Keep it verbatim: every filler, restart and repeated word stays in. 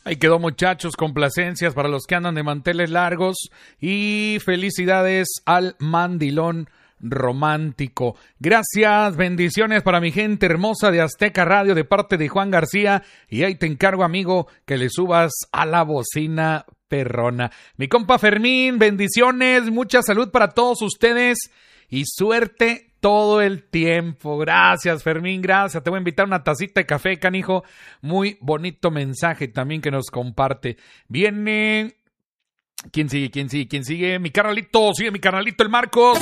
Ahí quedó, muchachos, complacencias para los que andan de manteles largos y felicidades al mandilón romántico. Gracias, bendiciones para mi gente hermosa de Azteca Radio de parte de Juan García, y ahí te encargo, amigo, que le subas a la bocina perrona. Mi compa Fermín, bendiciones, mucha salud para todos ustedes y suerte todo el tiempo. Gracias, Fermín, gracias. Te voy a invitar una tacita de café, canijo. Muy bonito mensaje también que nos comparte. Viene... ¿Quién sigue? ¿Quién sigue? ¿Quién sigue? Mi carnalito, sigue mi carnalito el Marcos.